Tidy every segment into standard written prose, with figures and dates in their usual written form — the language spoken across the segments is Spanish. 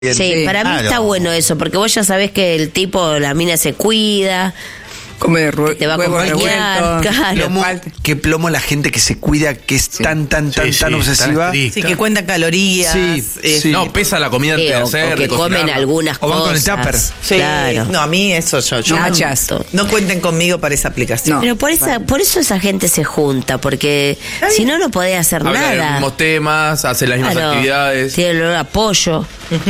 Sí, para mí está bueno eso, porque vos ya sabés que el tipo, la mina se cuida, come te va a acompañar, claro. Qué plomo la gente que se cuida, que es tan obsesiva. Sí, que cuenta calorías. Sí. No, pesa la comida antes de hacer. O que comen algunas o van cosas. con el tupper. Sí. Claro. No, a mí eso yo no cuenten conmigo para esa aplicación. No. Pero por eso esa gente se junta, porque si no, no podés hacer habla de los nada. mismos temas, hace las mismas actividades. Tiene el olor a pollo.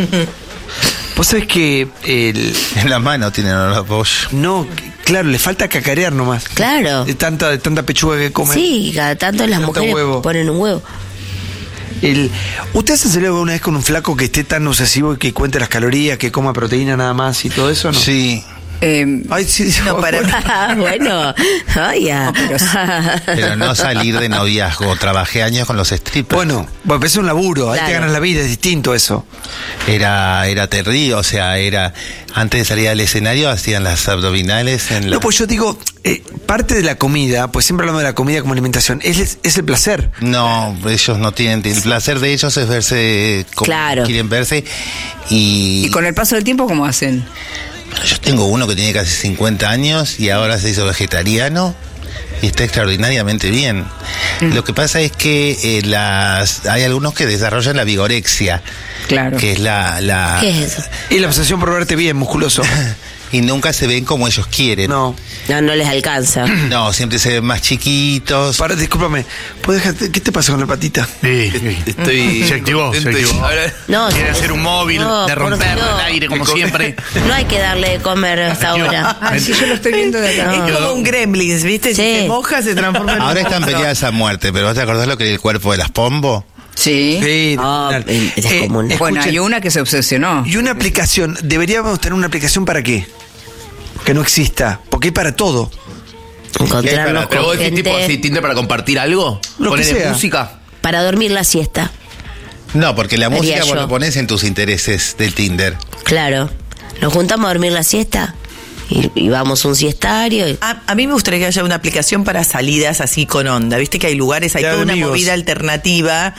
Vos sabés que en la mano tienen olor a pollo. no, claro, le falta cacarear nomás. Claro. De tanta pechuga que comen. Sí, cada tanto las mujeres ponen un huevo. ¿Usted se salió alguna vez con un flaco que esté tan obsesivo y que cuente las calorías, que coma proteína nada más y todo eso, no? Sí. Ay, sí, No, para Bueno, ya. Pero no salir de noviazgo. Trabajé años con los strippers. Bueno, es un laburo, ahí te ganas la vida, es distinto eso. Era terrible, o sea, antes de salir al escenario hacían las abdominales No, pues yo digo, parte de la comida, pues siempre hablamos de la comida como alimentación, es el placer. No, ellos no tienen. El placer de ellos es verse como quieren verse. ¿Y con el paso del tiempo cómo hacen? Yo tengo uno que tiene casi 50 años y ahora se hizo vegetariano y está extraordinariamente bien. Lo que pasa es que hay algunos que desarrollan la vigorexia. Claro. Que es ¿Qué es eso? Y la obsesión por verte bien, musculoso. Y nunca se ven como ellos quieren. No les alcanza. No, siempre se ven más chiquitos. Discúlpame, ¿qué te pasa con la patita? Estoy. Se activó. No, quiere hacer un móvil, de romper el aire como siempre. No hay que darle de comer hasta ahora. Sí, yo lo estoy viendo de acá. es como un gremlins, ¿viste? Sí. Si se moja, se transforma en Ahora un están monstruo. peleadas a muerte, pero ¿vos te acordás lo que era el cuerpo de las Pombo? Sí. Es común. Bueno, hay una que se obsesionó. Y una aplicación, deberíamos tener una aplicación para qué? Que no exista, porque hay para todo. Encontrarnos Pero vos con decís tipo gente así, Tinder para compartir algo. Lo que Ponerle sea. música. para dormir la siesta. No, porque la música Haría vos yo. lo pones en tus intereses del Tinder. Claro. Nos juntamos a dormir la siesta y vamos a un siestario. A mí me gustaría que haya una aplicación para salidas así con onda. Viste que hay lugares, hay De toda una amigos. movida alternativa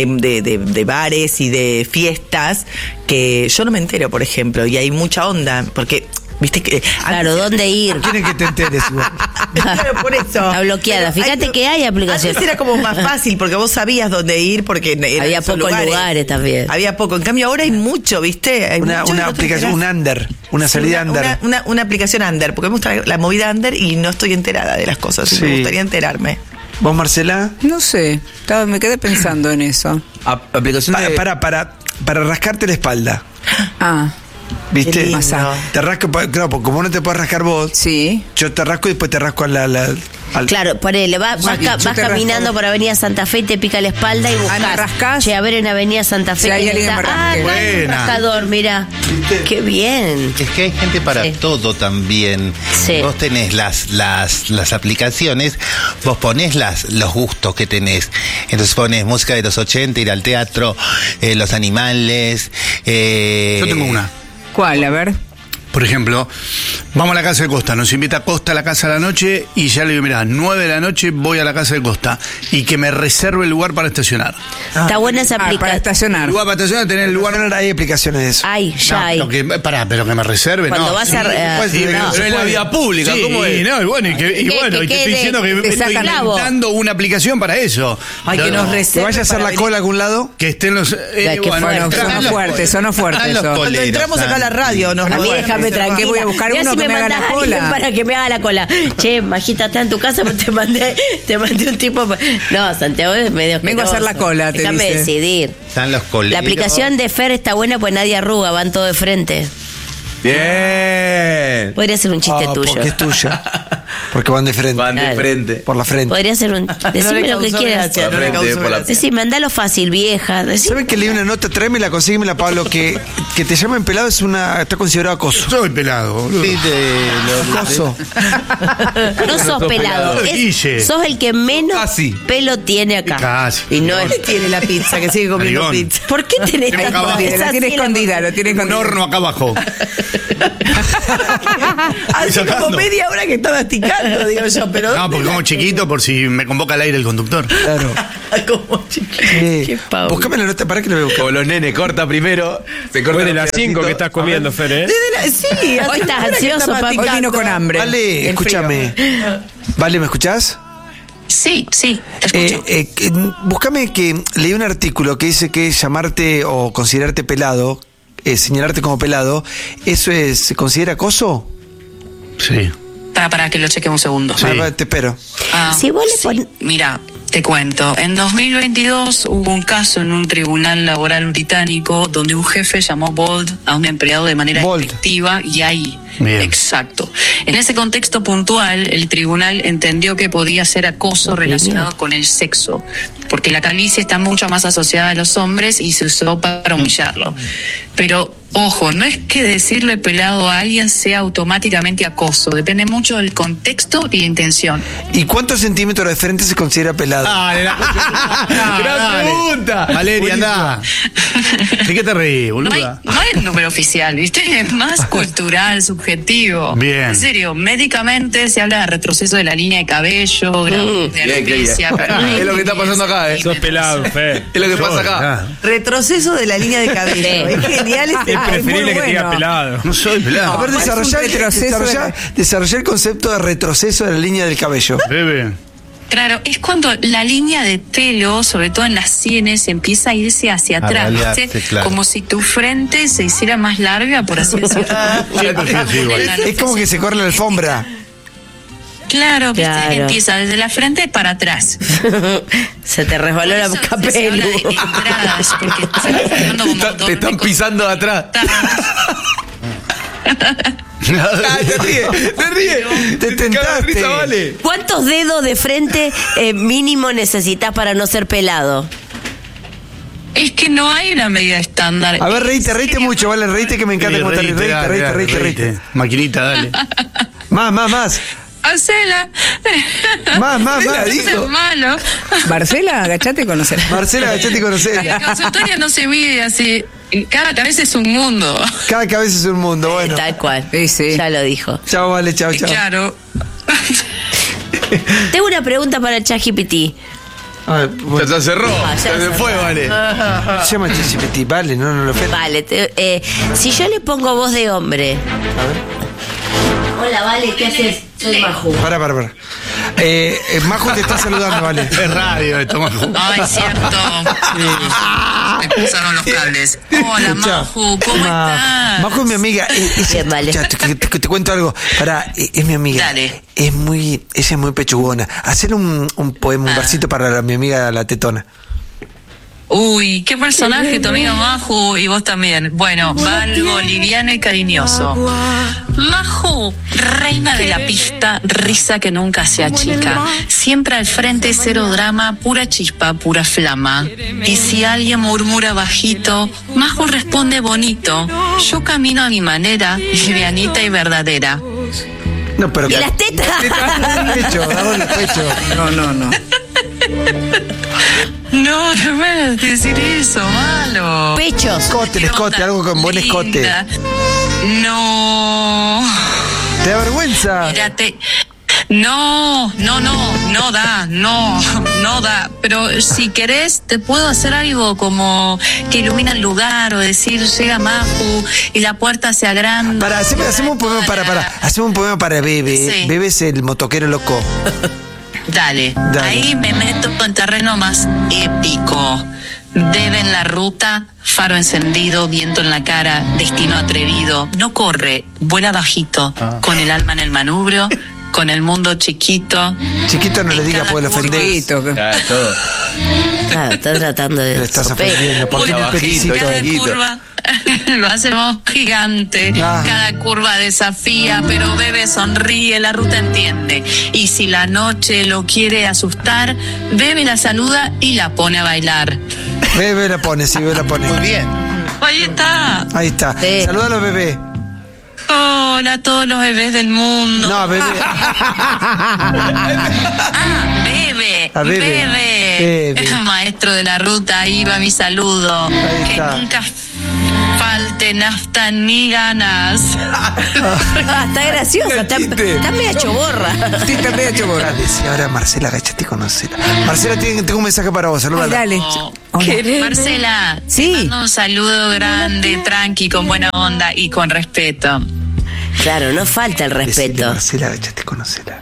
de bares y de fiestas que yo no me entero, por ejemplo, y hay mucha onda, porque viste que Claro, ¿dónde ir? Quieren que te enteres igual. Claro, por eso. Está bloqueada. Pero Fíjate que hay aplicaciones. Antes era como más fácil porque vos sabías dónde ir porque eran Había esos pocos lugares también. Había poco. En cambio ahora hay mucho, ¿viste? Hay Una mucho y no te aplicación, enterás. un under, una salida under. Una aplicación under, porque me gusta la movida under y no estoy enterada de las cosas. Y Sí. me gustaría enterarme. ¿Vos, Marcela? No sé, me quedé pensando en eso. Aplicación de... Para rascarte la espalda. Ah, ¿Viste? Qué lindo. Te rasco, claro, porque como no te puedes rascar vos, sí. yo te rasco y después te rasco al Claro, ponele, vas caminando por Avenida Santa Fe y te pica la espalda y buscas. me rascás. Che, a ver en Avenida Santa Fe. Si hay ¿quién alguien está? que me rasque. Acá hay un Buena. rascador, mira. Qué bien. Es que hay gente para todo también. Sí. Vos tenés las aplicaciones, vos ponés los gustos que tenés. Entonces pones música de los 80, ir al teatro, los animales. Yo tengo una. ¿Cuál? A ver. Por ejemplo, vamos a la casa de Costa, nos invita a Costa a la casa a la noche y ya le digo, mirá, 9 de la noche voy a la casa de Costa y que me reserve el lugar para estacionar. Está buena esa Para aplicación. estacionar. El lugar para estacionar, tener el lugar... Hay aplicaciones de eso. Ay, ya hay. Pero que me reserve, Cuando no. vas a... Pues, Sí, no. Pero en la vida pública, Sí, ¿cómo es? no, y bueno, y te estoy diciendo que estoy clavo. inventando una aplicación para eso. Ay, que nos ¿Te reserve. vayas a hacer para la venir. cola a algún lado? Que estén los... qué fuerte. Sonó fuerte Están los eso. Cuando coleros, entramos acá a la radio, nos A mí reservan. déjame tranquila. ¿Qué voy a buscar Mirá uno si que me haga la mandás a cola? alguien para que me haga la cola. Che, Majita está en tu casa, pero te mandé un tipo. No, Santiago es medio. Vengo a hacer la cola, te Déjame dice. decidir. Están los coleros. La aplicación de Fer está buena pues nadie arruga, van todo de frente. Bien. Podría ser un chiste tuyo. Porque es tuya. Porque van de frente. Van de Claro. frente. Por la frente. Podría ser un. Decime lo que causó quieras. gracia, no le Frente, causó por la- gracia. Decime, mandalo fácil, vieja. ¿Saben que leí una nota? Tráemela, consíguemela, Pablo, que te llamen pelado está considerado acoso. Soy pelado, boludo. Sí, Acoso. No sos pelado. Guille. Sos el que menos Casi. pelo tiene acá. Casi. Y no es. Tiene la pizza, que sigue comiendo Narigón. pizza. ¿Por qué tenés Tengo acá tanta- abajo. es La así tiene la escondida, lo tiene Un escondida. horno acá abajo. Hace como sacando. media hora que estaba esticando. tanto, digo yo, pero. No, porque como chiquito, por si me convoca al aire el conductor. Claro. Como chiquito. Qué pavo. Buscame la nota, para que lo voy a buscar. Como los nenes, corta primero. Se corta Fue de los las 5 pedacitos. que estás comiendo, Fer, ¿eh? Sí, Hoy estás ansioso, papi. Hoy vino con hambre. Vale, El escúchame. Vale, ¿me escuchás? Sí, te escucho. Búscame que leí un artículo que dice que llamarte o considerarte pelado, señalarte como pelado, ¿eso se considera acoso? Sí. Para que lo cheque un segundo. Sí. Te espero. Si vos le sí, pon- mira, te cuento. En 2022 hubo un caso en un tribunal laboral británico donde un jefe llamó Bold a un empleado de manera Bold. despectiva y ahí. Bien. Exacto. En ese contexto puntual, el tribunal entendió que podía ser acoso relacionado con el sexo, porque la calvicie está mucho más asociada a los hombres y se usó para humillarlo. Pero, ojo, no es que decirle pelado a alguien sea automáticamente acoso, depende mucho del contexto y la intención. ¿Y cuántos centímetros de frente se considera pelado? Dale, gran pregunta. Valeria, anda. ¿De qué te reí, boluda? No hay un número oficial, ¿viste? Es más cultural, subjetivo. Bien. En serio, médicamente se habla de retroceso de la línea de cabello, de Bien, alopecia, pero no hay es lo que está pasando acá, Sos pelado, Fer. Es lo que pasa acá. Retroceso de la línea de cabello. Es genial este. Es muy preferible que te diga bueno. pelado. No soy pelado. A ver, es un retroceso desarrollar el concepto de retroceso de la línea del cabello. Bebe. Claro, es cuando la línea de pelo, sobre todo en las sienes, empieza a irse hacia A atrás, ralearse, ¿viste? claro. Como si tu frente se hiciera más larga, por así decirlo. Sí, igual. Es como que se corre la alfombra. Claro, ¿viste? Claro. Empieza desde la frente para atrás. se te resbaló la Por eso boca se habla pelo. de entradas, porque estás empezando como Te están pisando de atrás. Te ríe. Te cagas de tentaste. risa, vale. ¿Cuántos dedos de frente mínimo necesitas para no ser pelado? Es que no hay una medida estándar. A ver, reíte mucho, vale, reíte que me encanta Sí, cómo te reíte. Maquinita, dale. Más. Hacela. Más. Es malo. Marcela, agachate y conocer. Marcela, agachate y conocela. La consultoria no se mide así. Cada cabeza es un mundo. Cada cabeza es un mundo, bueno. Tal cual. Sí, sí. Ya lo dijo. Chao, vale, chao. Claro. Tengo una pregunta para el ChatGPT. A ver, bueno. Ya se cerró. Ah, ya Se cerró. fue, vale. Se llama ChatGPT, vale, no lo ofendas. Vale, si yo le pongo voz de hombre. Hola, Vale, ¿qué haces? Soy Maju. Para. Majo te está saludando, vale. Es radio esto, Maju. Ay, cierto. Me cruzaron los cables. Hola, Escuchá, Maju, ¿cómo estás? Majo es mi amiga. Bien, vale. Ya, te cuento algo. Es mi amiga. Dale. Ella es muy pechugona. Hacer un poema, un versito para mi amiga la tetona. Uy, qué personaje tu amiga Maju y vos también. Bueno, va algo liviano y cariñoso. Maju, reina de la pista, risa que nunca se achica. Siempre al frente, cero drama, pura chispa, pura flama. Y si alguien murmura bajito, Maju responde bonito. Yo camino a mi manera, livianita y verdadera. No, pero. ¿Y las tetas? Pecho, dame el pecho. No. No, no me vas a decir eso, malo. Pechos. El escote, algo con buen escote. Linda. No. ¿Te da vergüenza? Mírate. No da. Pero si querés, te puedo hacer algo como que ilumina el lugar o decir, llega Maju y la puerta se agranda. Hacemos un poema hacemos un poema para Bebe. Sí. Bebe es el motoquero loco. Dale. Dale. Ahí me meto en terreno más épico. Bebe en la ruta, faro encendido, viento en la cara, destino atrevido. No corre, vuela bajito, con el alma en el manubrio, con el mundo chiquito. Chiquito no le En diga cada porque lo ofendés. Chiquito. Todo. Claro, estás tratando de. Le estás sopero. ofendiendo. ¿Por qué Uy, el peticito? bajito, Cada chiquito. curva lo hacemos gigante. Ah. Cada curva desafía, pero Bebe sonríe, la ruta entiende. Y si la noche lo quiere asustar, Bebe la saluda y la pone a bailar. Bebe la pone, sí, Bebe la pone. Muy bien. Ahí está. Ahí está. Sí. Salúdalo, Bebé. Hola a todos los bebés del mundo. No, Bebé. Bebe. A Bebe. Bebe. Bebe. Maestro de la ruta, ahí va mi saludo. Ahí Que está. nunca falte nafta ni ganas. Ah, está graciosa, está media choborra. Sí, está medio hecho borra. Dale, ahora Marcela, agachate y conocela. Marcela, tengo un mensaje para vos, saludala. Dale. Hola. Marcela, Sí. te mando un saludo grande, tranqui, con buena onda y con respeto. Claro, no falta el Decile, respeto. Marcela, agachate y conocela.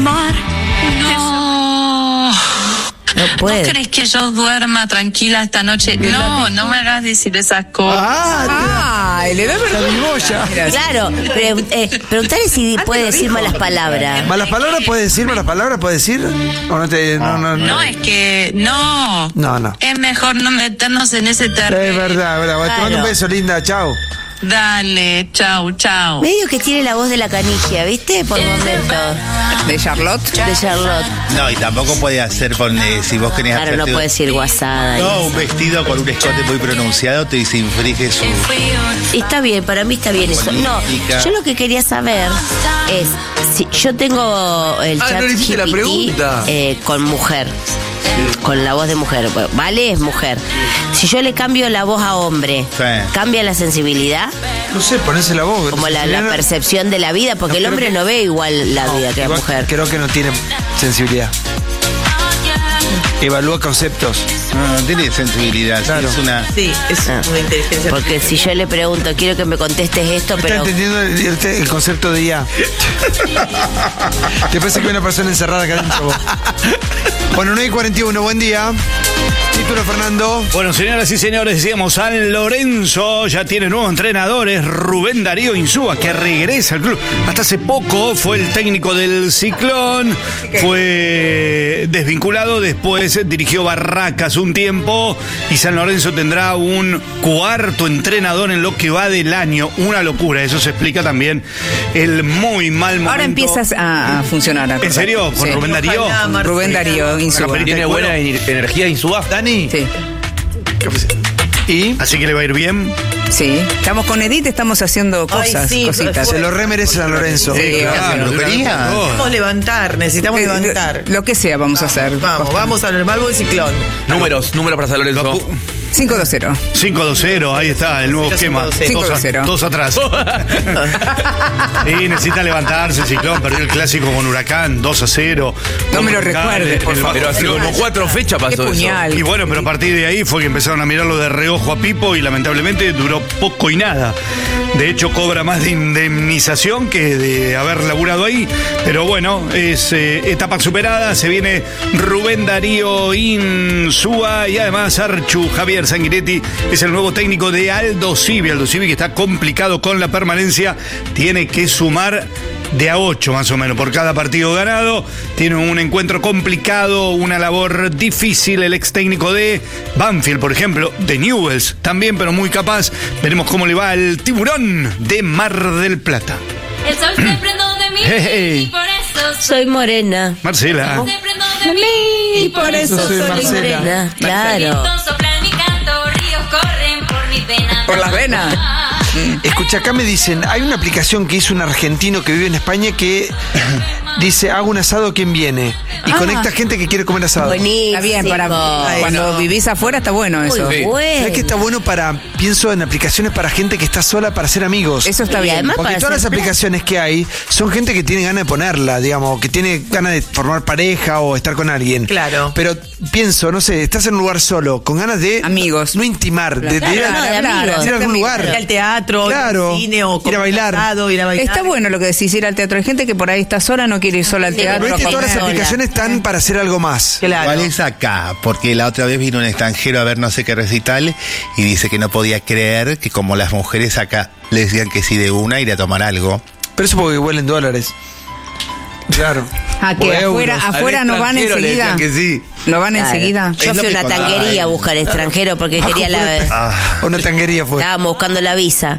No. No ¿Vos puede. crees que yo duerma tranquila esta noche? No, no me hagas decir esas cosas. Ay, le da vergüenza. Claro, preguntale si puede decir malas palabras. ¿Malas palabras puede decir? ¿Malas palabras puede decir? ¿O no te.? No, es que no. No. Es mejor no meternos en ese Es terreno. verdad, te mando un Claro. beso, linda, chao. Dale, chau. Medio que tiene la voz de la canigia, ¿viste? Por momentos. De Charlotte. De Charlotte. No, y tampoco puede hacer si vos querés Claro, no hacerte- puede decir guasada. No, un vestido con un escote muy pronunciado te desinflige su... Y está bien, para mí está bien eso. No, Política. yo lo que quería saber es si yo tengo el Ah, chat no le hiciste la pregunta. con mujer. Con la voz de mujer. Bueno, Vale es mujer. Si yo le cambio la voz a hombre, Sí. ¿cambia la sensibilidad? No sé, ponese la voz. Como la percepción de la vida, porque el hombre no ve igual la vida que la Igual mujer. Creo que no tiene sensibilidad. Evalúa conceptos. No tiene sensibilidad. Claro. Es una... Sí, es Ah. una inteligencia. Porque si yo le pregunto, quiero que me contestes esto, ¿Está pero entendiendo el concepto de IA? ¿Te parece que hay una persona encerrada acá adentro? vos? Bueno, 9:41, buen día. Título, Fernando. Bueno, señoras y señores, decíamos, San Lorenzo ya tiene nuevos entrenadores. Rubén Darío Insúa, que regresa al club. Hasta hace poco fue el técnico del Ciclón, fue desvinculado, después dirigió Barracas un tiempo y San Lorenzo tendrá un cuarto entrenador en lo que va del año. Una locura, eso se explica también el muy mal momento. Ahora empiezas a funcionar. ¿En serio? ¿Con Sí. Rubén Darío? Ojalá, Marcela. Rubén Darío Insúa. ¿Tiene buena energía Insúa, Dani? Sí. ¿Y? Así que le va a ir bien. Sí. Estamos con Edith, estamos haciendo cosas, sí, cositas. Se lo remerece San Lorenzo. Sí, claro, ¿lo quería? Necesitamos levantar, necesitamos levantar. Lo que sea vamos a hacer. Vamos al Malvo y Ciclón. Números para San Lorenzo. 5-2-0. 5-2-0 ahí está el nuevo esquema. 5-2-0. Dos atrás. Y necesita levantarse el Ciclón, perdió el clásico con Huracán, 2-0. No me lo recuerdes, por favor. Pero hace como 4 fechas Qué pasó eso. puñal. Y bueno, pero a partir de ahí fue que empezaron a mirarlo de reojo a Pipo y lamentablemente duró poco y nada. De hecho, cobra más de indemnización que de haber laburado ahí. Pero bueno, es etapa superada. Se viene Rubén Darío Insúa y además Archu Javier Sanguinetti es el nuevo técnico de Aldo Civi. Aldo Civi, que está complicado con la permanencia, tiene que sumar de a 8 más o menos por cada partido ganado. Tiene un encuentro complicado, una labor difícil. El ex técnico de Banfield, por ejemplo, de Newell's también, pero muy capaz. Veremos cómo le va al Tiburón de Mar del Plata. El sol se prendó de mí Hey. y por eso soy morena. Marcela. se prendó de mí Y por eso soy Marcela. morena. Claro. vientos soplan mi canto, ríos corren por mis venas. Por las venas. Escucha, acá me dicen, hay una aplicación que hizo un argentino que vive en España que dice, hago un asado, ¿quién viene? Y conecta gente que quiere comer asado. Buenísimo. Está bien, para cuando vivís afuera está bueno eso. Muy bueno. ¿Sabes que está bueno pienso en aplicaciones para gente que está sola para ser amigos? Eso está Y bien. además- Porque para todas las hacer plata. aplicaciones que hay son gente que tiene ganas de ponerla, digamos, que tiene ganas de formar pareja o estar con alguien. Claro. Pero pienso, no sé, estás en un lugar solo, con ganas de Amigos. no intimar, de ir Claro, a- no, de ir a amigos. algún lugar. Ir al teatro, Claro. ir al cine o Ir a bailar. ir a bailar. Está bueno lo que decís, ir al teatro. Hay gente que por ahí está sola, no quiere ir sola al Sí, teatro. Pero a es que todas las comer. aplicaciones están para hacer algo más. Claro. ¿Cuál es acá? Porque la otra vez vino un extranjero a ver no sé qué recital y dice que no podía creer que como las mujeres acá le decían que sí de una ir a tomar algo. Pero eso porque huelen dólares. Claro. Ah, que O afuera, euros. afuera no van extranjero le enseguida. decían que sí. No van Claro. enseguida. Yo Es lo fui a que una contaba tanguería a él. buscar extranjero porque quería la. O una tanguería fue. Estábamos buscando la visa.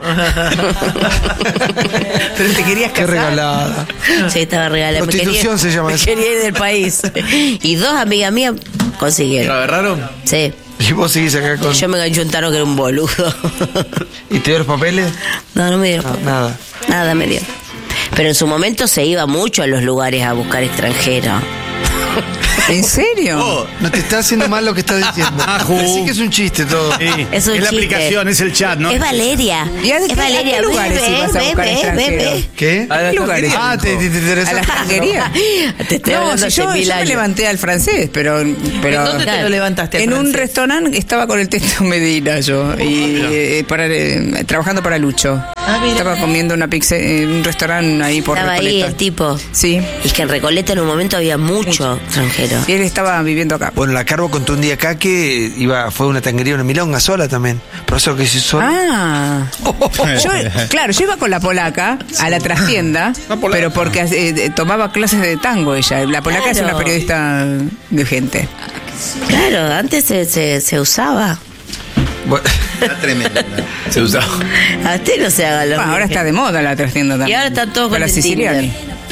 Pero te querías Qué casar. regalada. Sí, estaba regalada. Prostitución se llama me eso. quería ir del país. Y 2 amigas mías ¿Lo consiguieron. agarraron? Sí. Y vos seguís acá con. Yo me enganché un tano que era un boludo. ¿Y te dio los papeles? No, no me dio. No, nada. Nada me dio. Pero en su momento se iba mucho a los lugares a buscar extranjeros. ¿En serio? No te está haciendo mal lo que estás diciendo. Así que es un chiste todo. Sí, Es un la chiste. aplicación, es el chat, ¿no? Es Valeria. ¿Y a Es qué Valeria. lugares ibas a buscar extranjeros? ¿Qué? A la ¿Qué lugares? extranjería, Ah, te ¿A la interesa. extranjería? Te estoy No, hablando si yo hace 1000 me años. levanté al francés, pero ¿Dónde te Claro. lo levantaste? en un francés? restaurante estaba con el Teto Medina yo y trabajando para Lucho. mira. Estaba comiendo una pizza en un restaurante ahí por Estaba ahí Recoleta. el tipo. Sí, Y es que en Recoleta en un momento había mucho extranjero. y él estaba viviendo acá. Bueno, la Carbo contó un día acá que fue una tanguería, una milonga sola también. Por eso que hizo sola. Ah, yo iba con la polaca a la trastienda, pero porque tomaba clases de tango ella. La polaca es Claro. una periodista de gente. Claro, antes se usaba. Bueno, Está tremendo. Se usaba. A usted no se haga lo Bueno, ahora mismo. está de moda la trastienda también. Y ahora está todo con la el siciliani.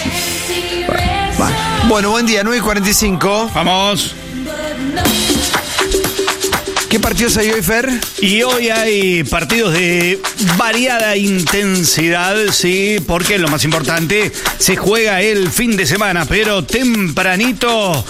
bueno, buen día, 9:45. Vamos. ¿Qué partidos hay hoy, Fer? Y hoy hay partidos de variada intensidad, sí, porque lo más importante, se juega el fin de semana, pero tempranito,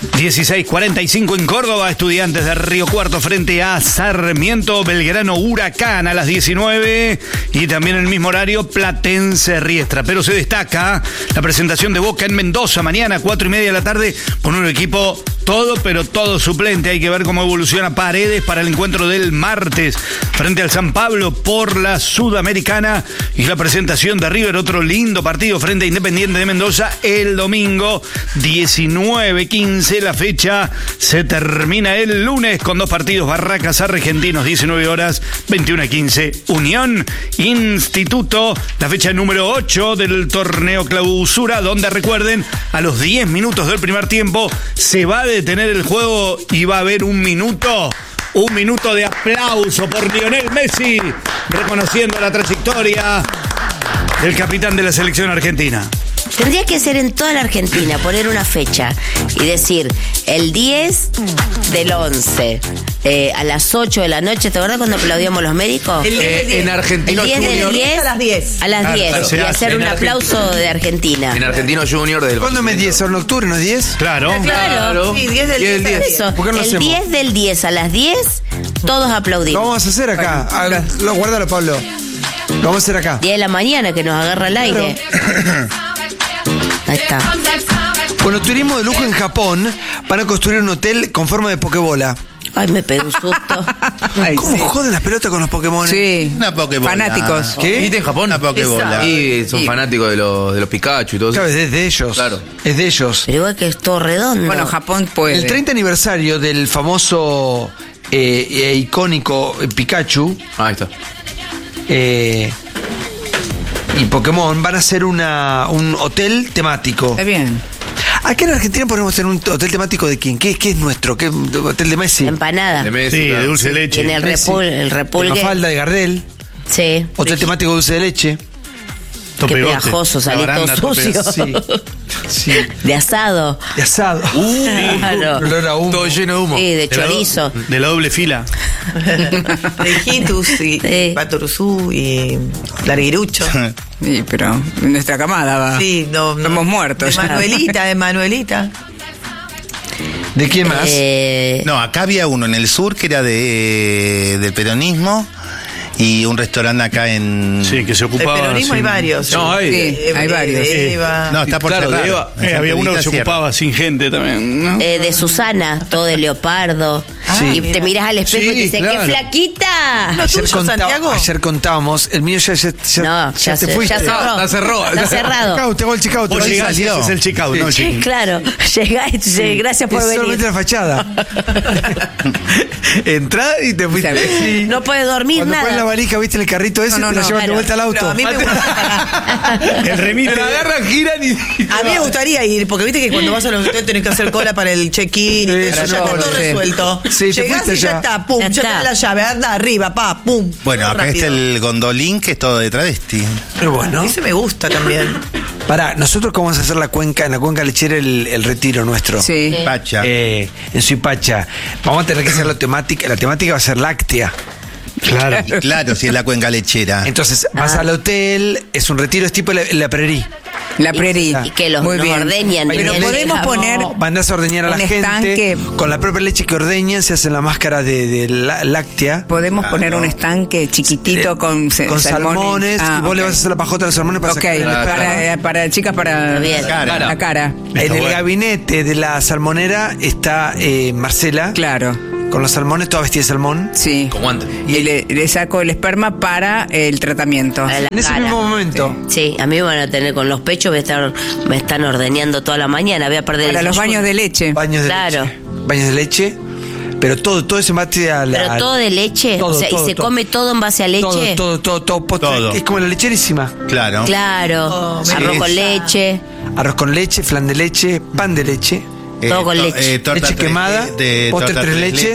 16:45 en Córdoba, Estudiantes de Río Cuarto frente a Sarmiento, Belgrano, Huracán a las 19 y también en el mismo horario Platense, Riestra. Pero se destaca la presentación de Boca en Mendoza mañana, 4:30 de la tarde, con un equipo pero todo suplente. Hay que ver cómo evoluciona Paredes para el encuentro del martes frente al San Pablo por la Sudamericana y la presentación de River, otro lindo partido frente a Independiente de Mendoza el domingo 19:15. La fecha se termina el lunes con 2 partidos: Barracas Argentinos 19 horas, 21:15 Unión Instituto, la fecha número 8 del torneo Clausura, donde recuerden, a los 10 minutos del primer tiempo se va a detener el juego y va a haber un minuto de aplauso por Lionel Messi, reconociendo la trayectoria del capitán de la selección argentina. Tendría que ser en toda la Argentina, poner una fecha y decir el 10 del 11 a las 8 de la noche. ¿Te acuerdas cuando aplaudíamos los médicos? En Argentino El 10 del Junior. 10 a las 10. A las 10 claro, se y hace. hacer un En aplauso de Argentina. En Argentino Junior del. ¿Cuándo me 10? ¿Son en octubre, no es 10? Claro. Claro. Sí, 10 del 10 a las 10. Eso, ¿Por qué no lo el hacemos? 10 del 10 a las 10, todos Lo aplaudimos. vamos a hacer acá. Guárdalo, Pablo. Lo vamos a hacer acá. 10 de la mañana que nos agarra el aire. Ahí está. Bueno, turismo de lujo en Japón. Van a construir un hotel con forma de pokebola. Ay, me pegó un susto. Ay, ¿Cómo sí. joden las pelotas con los Pokémon? Sí. Una pokebola. Fanáticos. ¿Qué? ¿Viste en Japón? Una pokebola. Y son Y- fanáticos de los Pikachu y todo eso. Claro, es de ellos. Claro. Es de ellos. Pero igual que es todo redondo. Bueno, Japón puede. El 30 aniversario del famoso icónico Pikachu Ahí está. y Pokémon van a hacer un hotel temático. Está bien. Acá en Argentina podemos tener un hotel temático de quién. ¿Qué es nuestro? ¿Qué hotel de Messi? Empanada. De Messi, Sí, de claro. dulce de leche. Tiene el Messi. el De repulgue. Mafalda, de Gardel. Sí. Hotel temático de dulce de leche. Qué Topegote. pegajoso, La salí baranda, todo sucio. Sí. Sí. De asado. De asado. Claro. Olor a humo. Todo lleno de humo. Sí, de De la do- chorizo. De la doble fila. De hijitus y Sí. patoruzú y larguirucho. Sí, pero nuestra camada va. Sí, no, no. Estamos muertos De ya. Manuelita. ¿De quién más? No, acá había uno en el sur que era del peronismo y un restaurante acá en... Sí, que se De ocupaba. peronismo hay sin- varios. No, hay. Sí, hay varios. De Eva. No, está por Claro, cerrar. de Eva. En había uno que Santa se Rita ocupaba sin gente también, ¿no? De Susana, todo de leopardo. Y te miras al espejo y Sí, te dices, claro. ¡qué flaquita! ¿No tuyo, Santiago? Ayer contábamos, el mío ya No, ya te se- fuiste. ya cerró. Ya cerró. Está cerrado. Chicao, te hago el chicao. Vos llegás y ese es el check-out, ¿no? Sí, claro, llegaste, gracias por Es venir. solamente la fachada. Entrá y te fuiste. No puedes dormir Cuando pones la nada. valija, viste en el carrito ese, No, te la no, llevan de claro. vuelta al auto. Pero a mí me gusta. El remite. Te la agarran, giran y. A mí me gustaría ir, porque viste que cuando vas a los hoteles tenés que hacer cola para el check-in y todo eso, Eso ya no, está todo sí. resuelto. Sí, te Llegás fuiste y ya ya. está, pum, Ya ya está. está la llave, anda arriba, pa, pum. Bueno, Todo acá está rápido. el gondolín que es todo de travesti. Pero bueno. Ese me gusta también. Pará, nosotros cómo vamos a hacer en la cuenca lechera el retiro nuestro. Sí. Pacha. En Suipacha. Vamos a tener que hacer la temática va a ser láctea. Claro. Claro, si es la cuenca lechera. Entonces, vas al hotel, es un retiro, es tipo la Prairie. La prairie. Y que los Muy nos bien. ordeñan. Pero Y podemos el- poner Mandás a ordeñar a la un gente. estanque. Con la propia leche que ordeñan se hace la máscara de láctea. Podemos poner un estanque chiquitito con salmones. Ah, y vos le ok. vas a hacer la pajota a los salmones para Ok, sacar para chicas, para Bien. la cara. En el gabinete de la salmonera está Marcela. Claro. Con los salmones, toda vestida de salmón. Sí. Con guantes. Y le saco el esperma para el tratamiento. Para la En ese cara. mismo momento. Sí, a mí me van a tener con los pechos, me están ordeñando toda la mañana, voy a perder Para el los desayuno. baños de leche. Baños de Claro. leche. Baños de leche. Pero todo ese mate a la. Pero todo de leche, Todo, o sea, todo, y se todo. come todo en base a leche. Todo. Postre. Todo. Es como la lecherísima. Claro. Claro, me arroz con interesa. leche. Arroz con leche, flan de leche, pan de leche. Todo con leche. Torta Leche tres quemada, postre torta tres leche.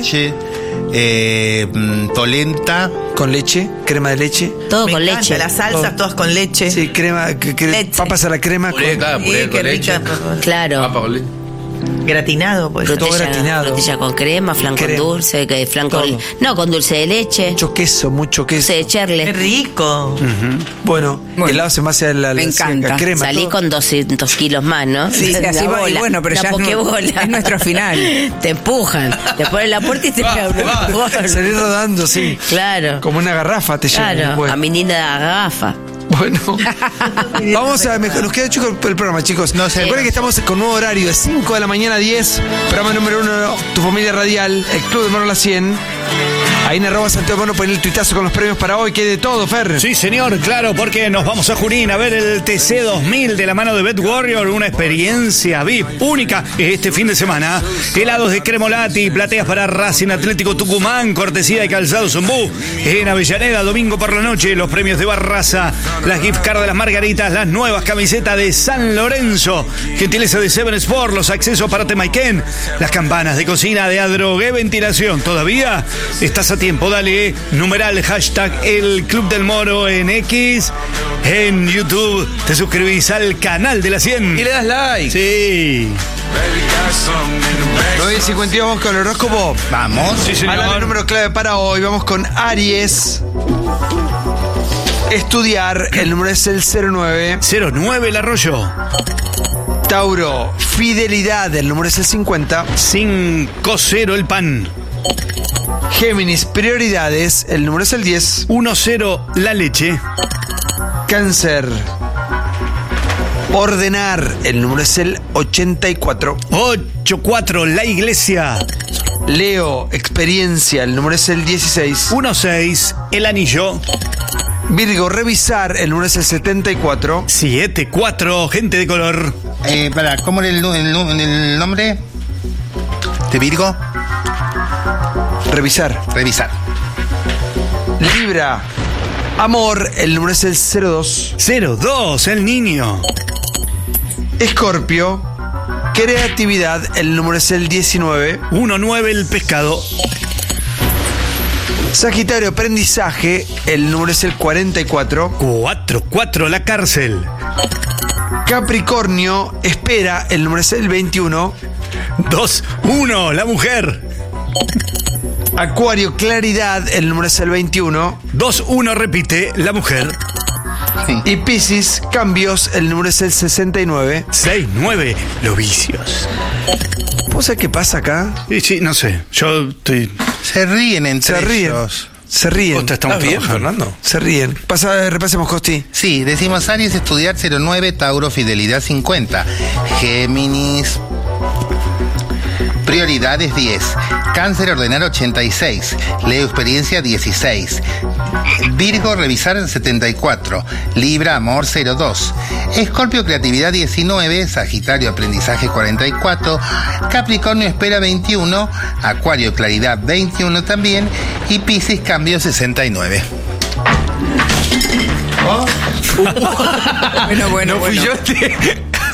Polenta. Con leche, crema de leche. Todo Me con encanta, leche. las salsas todas con leche. Sí, crema, Leche. papas a la crema. Puré, claro, puré Sí, con qué leche. rica. Claro. Papa con leche. Gratinado, pues. Todo Frutilla, gratinado. frutilla con crema, flan con Crema. dulce, flan con... Todo. No, con dulce de leche. Mucho queso. Dulce de Qué cherle. rico. Bueno, Bueno, helado se me hace la me encanta. la crema. Salí todo. con 200 kilos más, ¿no? Sí, La así va, y bola. bueno, pero Una ya es pokebola. es nuestro final. Te empujan. Te ponen la puerta y te pegan un empujón. Salí rodando, sí. Claro. Como una garrafa te llevan. Claro, Bueno. a mi niña de gafa. Bueno, vamos a. Nos queda chico el programa, chicos. No sé. Recuerden que estamos con nuevo horario de 5 de la mañana a 10. Programa número 1, Tu Familia Radial, el Club de Moro La 100. Ahí en @Santiago Mono ponen el tuitazo con los premios para hoy, que hay de todo, Fer. Sí, señor, claro, porque nos vamos a Junín a ver el TC 2000 de la mano de Bet Warrior, una experiencia VIP única este fin de semana. Helados de Cremolati, plateas para Racing Atlético Tucumán, cortesía de Calzado Zumbú. En Avellaneda, domingo por la noche, los premios de Barraza, las gift card de las Margaritas, las nuevas camisetas de San Lorenzo, gentileza de Seven Sport, los accesos para Temaiken, las campanas de cocina de Adrogué Ventilación. ¿Todavía estás a tiempo? Dale, numeral, hashtag El Club del Moro en X, en YouTube, te suscribís al canal de la 100. Y le das like. Sí. 9:52, vamos con el horóscopo. Vamos. Sí, señor. Habla el número clave para hoy. Vamos con Aries. Estudiar, el número es el 09. 09 el arroyo. Tauro, fidelidad, el número es el 50. 5-0 el pan. Géminis, prioridades, el número es el 10. 1-0 la leche. Cáncer, ordenar, el número es el 84. 8-4 la iglesia. Leo, experiencia, el número es el 16. 1-6 el anillo. Virgo, revisar, el número es el 74. 7-4 gente de color. ¿Cómo era el nombre? ¿De Virgo? Revisar. Revisar. Libra, amor, el número es el 02. 0-2 el niño. Escorpio, creatividad, el número es el 19. 1-9 el pescado. Sagitario, aprendizaje, el número es el 44. 4-4 la cárcel. Capricornio, espera, el número es el 21. 2-1 la mujer. Acuario, claridad, el número es el 21. 2-1 repite la mujer. Y Piscis, cambios, el número es el 69. 6-9 los vicios. ¿Vos sabés qué pasa acá? Sí, sí, no sé. Yo estoy. Se ríen entre Se ríen. ellos. Se ríen. Costa, estamos ¿Estás bien, trabajando. Fernando? Se ríen. Repasemos, Costi. Sí, decimos Aries, estudiar 09, Tauro, fidelidad 50. Géminis, prioridades 10. Cáncer, ordenar 86. Leo, experiencia 16. Virgo, revisar 74. Libra, amor 02. Escorpio, creatividad 19. Sagitario, aprendizaje 44. Capricornio, espera 21. Acuario, claridad 21 también. Y Piscis, cambio 69. Bueno. No fui yo.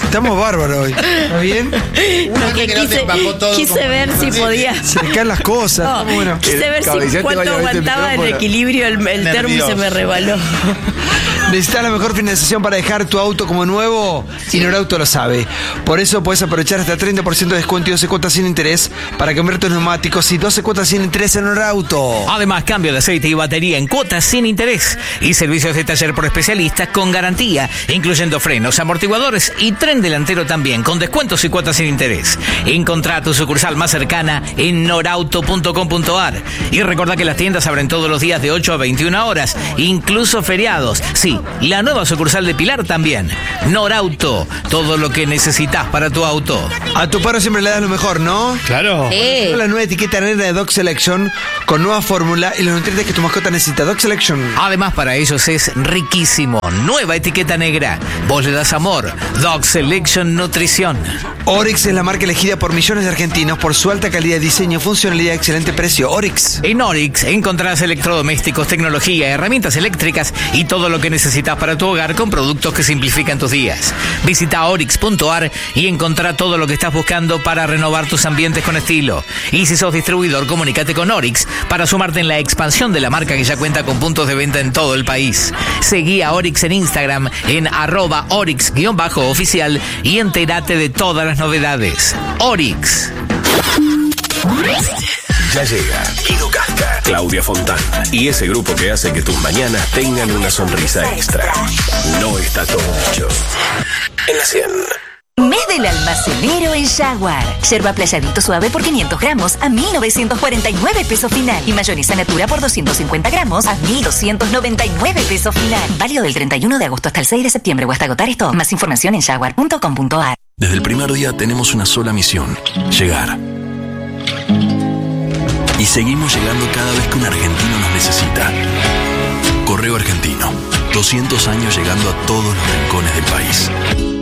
Estamos bárbaros hoy. ¿Está bien? Lo que quise ver si podía. Se le caen las cosas. No, Bueno. quise ver si cuánto aguantaba en equilibrio el termo y se me rebaló. ¿Necesitas la mejor financiación para dejar tu auto como nuevo? Y Norauto lo sabe. Por eso puedes aprovechar hasta 30% de descuento y 12 cuotas sin interés para cambiar tus neumáticos y 12 cuotas sin interés en Norauto. Además, cambio de aceite y batería en cuotas sin interés y servicios de taller por especialistas con garantía, incluyendo frenos, amortiguadores y tren delantero también, con descuentos y cuotas sin interés. Encontrá tu sucursal más cercana en norauto.com.ar. Y recuerda que las tiendas abren todos los días de 8 a 21 horas, incluso feriados. Sí, la nueva sucursal de Pilar también. Norauto, todo lo que necesitas para tu auto. A tu paro siempre le das lo mejor, ¿no? Claro. La nueva etiqueta negra de Dog Selection con nueva fórmula y los nutrientes que tu mascota necesita. Dog Selection. Además, para ellos es riquísimo. Nueva etiqueta negra. Vos le das amor. Dog Selection Nutrición. Oryx es la marca elegida por millones de argentinos por su alta calidad de diseño, funcionalidad y excelente precio. Oryx. En Oryx encontrarás electrodomésticos, tecnología, herramientas eléctricas y todo lo que necesitas para tu hogar con productos que simplifican tus días. Visita oryx.ar y encontrá todo lo que estás buscando para renovar tus ambientes con estilo. Y si sos distribuidor, comunícate con Oryx para sumarte en la expansión de la marca que ya cuenta con puntos de venta en todo el país. Seguí a Oryx en Instagram en @Oryx_oficial y entérate de todas las novedades. Oryx. Ya llega Guido Casca, Claudia Fontana y ese grupo que hace que tus mañanas tengan una sonrisa extra. No está todo dicho. En la 100. Mes del almacenero en Jaguar. Yerba playadito suave por 500 gramos a 1.949 pesos final. Y mayonesa natura por 250 gramos a 1.299 pesos final. Válido del 31 de agosto hasta el 6 de septiembre o hasta agotar esto. Más información en jaguar.com.ar. Desde el primer día tenemos una sola misión: llegar. Y seguimos llegando cada vez que un argentino nos necesita. Correo Argentino. 200 años llegando a todos los rincones del país.